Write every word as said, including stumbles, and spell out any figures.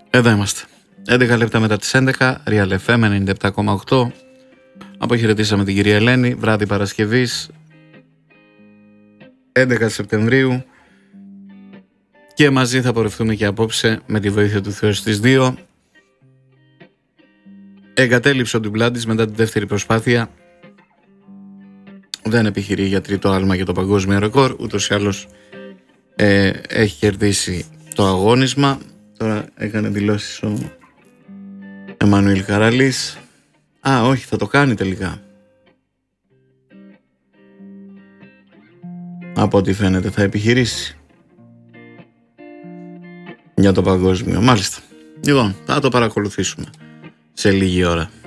Εδώ είμαστε. έντεκα λεπτά μετά τις έντεκα, Real εφ εμ ενενήντα επτά κόμμα οκτώ. Αποχαιρετήσαμε την κυρία Ελένη, βράδυ Παρασκευής, έντεκα Σεπτεμβρίου. Και μαζί θα πορευτούμε και απόψε με τη βοήθεια του Θεού στις δύο. Εγκατέλειψε ο Ντουμπλάντης μετά τη δεύτερη προσπάθεια. Δεν επιχειρεί για τρίτο άλμα για το παγκόσμιο ρεκόρ. Ούτως ή άλλως ε, έχει κερδίσει το αγώνισμα. Τώρα έκανε δηλώσεις ο Εμμανουήλ Καραλής. Α, όχι, θα το κάνει τελικά. Από ό,τι φαίνεται θα επιχειρήσει για το παγκόσμιο. Μάλιστα. Λοιπόν, θα το παρακολουθήσουμε σε λίγη ώρα.